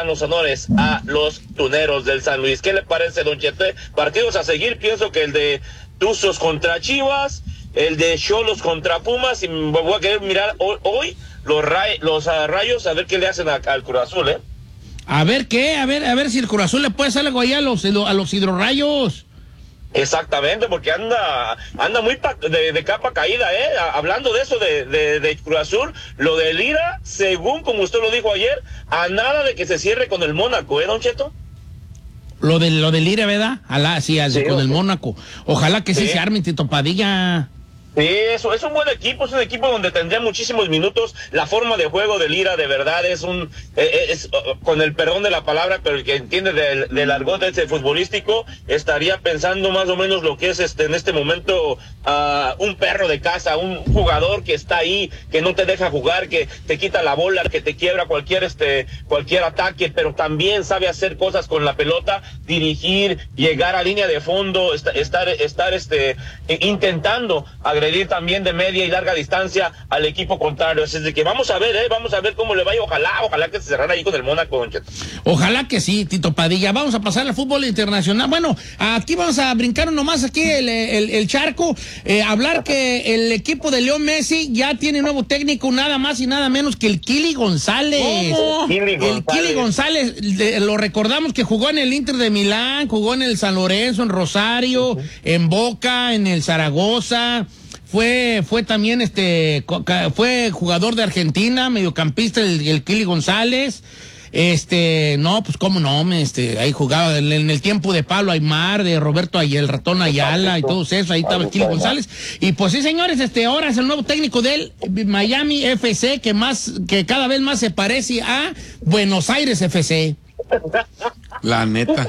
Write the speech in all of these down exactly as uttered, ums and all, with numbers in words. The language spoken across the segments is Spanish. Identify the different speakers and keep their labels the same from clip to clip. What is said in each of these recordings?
Speaker 1: dan los honores a los Tuneros del San Luis. ¿Qué le parece, don Cheto? Partidos a seguir, pienso que el de Tuzos contra Chivas, el de Xolos contra Pumas, y voy a querer mirar hoy, hoy los, ray, los uh, Rayos, a ver qué le hacen a, al Cruz Azul, ¿eh?
Speaker 2: A ver qué, a ver, a ver si el Cruz Azul le puede hacer algo ahí a los, a los hidrorrayos.
Speaker 1: Exactamente, porque anda anda muy pa, de, de capa caída, ¿eh? Hablando de eso de, de, de Cruz Azul, lo de Lira, según como usted lo dijo ayer, a nada de que se cierre con el Mónaco, ¿eh, don Cheto?
Speaker 2: Lo de lo de Lira, ¿verdad? Alá, sí, sí, con okay. el Mónaco. Ojalá que sí, sí se arme, Tito Padilla.
Speaker 1: Sí, eso es un buen equipo, es un equipo donde tendría muchísimos minutos. La forma de juego de Lira, de verdad, es un, eh, es, uh, con el perdón de la palabra, pero el que entiende del, del argot ese futbolístico, estaría pensando más o menos lo que es este en este momento uh, un perro de casa, un jugador que está ahí, que no te deja jugar, que te quita la bola, que te quiebra cualquier este cualquier ataque, pero también sabe hacer cosas con la pelota, dirigir, llegar a línea de fondo, est estar, estar este eh, intentando agredir también de media y larga distancia al equipo contrario. Así es de que vamos a ver, eh, vamos a ver cómo le vaya. Ojalá, ojalá que se cerrara ahí con el Mónaco, don Cheto.
Speaker 2: Ojalá que sí, Tito Padilla. Vamos a pasar al fútbol internacional. Bueno, aquí vamos a brincar nomás aquí el, el, el charco, eh, hablar que el equipo de Leo Messi ya tiene nuevo técnico, nada más y nada menos que el Kili González.
Speaker 1: ¿Cómo? Kili González.
Speaker 2: El Kili González, de, lo recordamos que jugó en el Inter de Milán, jugó en el San Lorenzo, en Rosario, uh-huh. en Boca, en el Zaragoza. Fue, fue también este, fue jugador de Argentina, mediocampista, el, el Kili González. Este, no, pues cómo no, este, ahí jugaba en, en el tiempo de Pablo Aimar, de Roberto Ayala, el ratón Ayala y todo eso, ahí estaba el Kili González. Y pues sí, señores, este, ahora es el nuevo técnico del Miami F C, que más, que cada vez más se parece a Buenos Aires F C.
Speaker 3: La neta.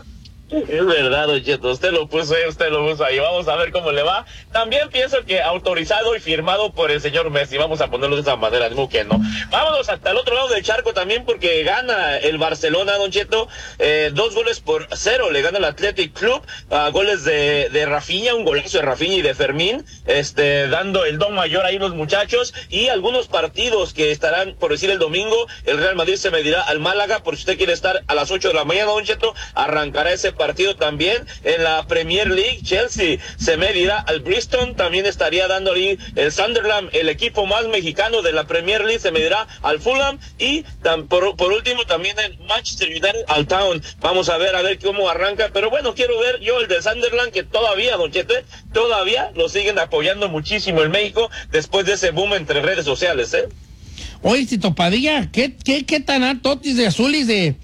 Speaker 1: Es verdad, don Cheto, usted lo puso ahí, usted lo puso ahí, vamos a ver cómo le va. También pienso que autorizado y firmado por el señor Messi, vamos a ponerlo de esa manera, digo que no. Vámonos hasta el otro lado del charco también, porque gana el Barcelona, don Cheto, eh, dos goles por cero, le gana el Athletic Club, uh, goles de, de Rafinha, un golazo de Rafinha y de Fermín, este, dando el don mayor ahí los muchachos, y algunos partidos que estarán, por decir el domingo, el Real Madrid se medirá al Málaga, por si usted quiere estar a las ocho de la mañana, don Cheto, arrancará ese partido también. En la Premier League, Chelsea se medirá al Bristol, también estaría dando ahí el Sunderland, el equipo más mexicano de la Premier League, se medirá al Fulham, y tam, por, por último también el Manchester United al Town. Vamos a ver a ver cómo arranca, pero bueno, quiero ver yo el de Sunderland, que todavía, don Chete, todavía lo siguen apoyando muchísimo en México después de ese boom entre redes sociales, ¿eh?
Speaker 2: Oye, Tito Padilla, ¿qué, qué, qué tan atotis de azulis de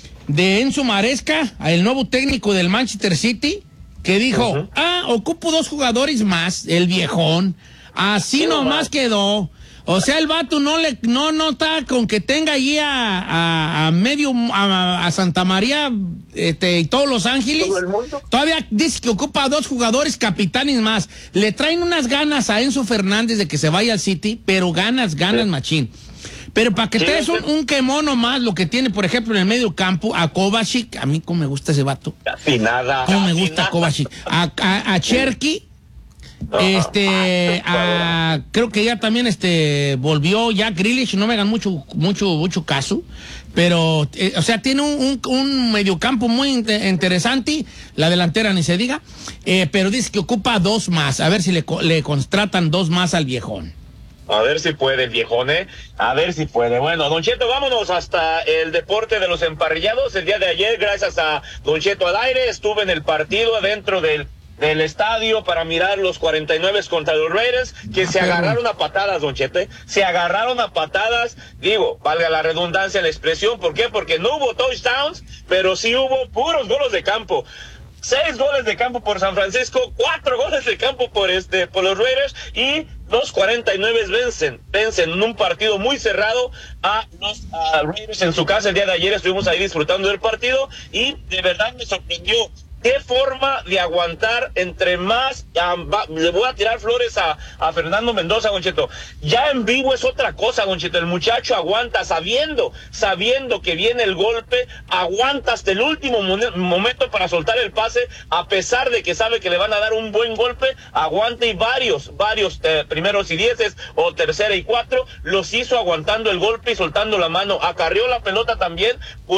Speaker 2: de Enzo Maresca, el nuevo técnico del Manchester City, que dijo, uh-huh. ah, ocupo dos jugadores más, el viejón, así nomás quedó. O sea, el vato no le, no, no está con que tenga allí a, a, a medio, a, a Santa María, este, y todos Los Ángeles. ¿Todo el mundo? Todavía dice que ocupa dos jugadores capitanes más. Le traen unas ganas a Enzo Fernández de que se vaya al City, pero ganas, ganas, sí. machín. Pero para que sí, te des un, un quemón nomás, lo que tiene, por ejemplo, en el medio campo, a Kovacic, a mí cómo me gusta ese vato.
Speaker 1: Casi nada.
Speaker 2: Cómo me gusta nada. Kovacic. A, a, a Cherky, no, este, a, creo que ya también este volvió ya Grealish, no me hagan mucho, mucho, mucho caso, pero, eh, o sea, tiene un, un, un mediocampo muy interesante, la delantera ni se diga, eh, pero dice que ocupa dos más, a ver si le, le contratan dos más al viejón.
Speaker 1: A ver si puede el viejón, ¿eh? A ver si puede. Bueno, don Cheto, vámonos hasta el deporte de los emparrillados. El día de ayer, gracias a don Cheto al aire, estuve en el partido adentro del, del estadio para mirar los cuarenta y nueve contra los Raiders, que se agarraron a patadas, don Cheto, ¿eh? Se agarraron a patadas, digo, valga la redundancia, la expresión. ¿Por qué? Porque no hubo touchdowns, pero sí hubo puros goles de campo. Seis goles de campo por San Francisco, cuatro goles de campo por este por los Raiders, y los cuarenta y nueve vencen, vencen en un partido muy cerrado a los a Raiders en su casa. El día de ayer estuvimos ahí disfrutando del partido y de verdad me sorprendió. Qué forma de aguantar entre más, um, va, le voy a tirar flores a, a Fernando Mendoza, don Cheto. Ya en vivo es otra cosa, don Cheto. El muchacho aguanta sabiendo, sabiendo que viene el golpe, aguanta hasta el último momento para soltar el pase, a pesar de que sabe que le van a dar un buen golpe, aguanta, y varios, varios eh, primeros y dieces o tercera y cuatro, los hizo aguantando el golpe y soltando la mano. Acarreó la pelota también.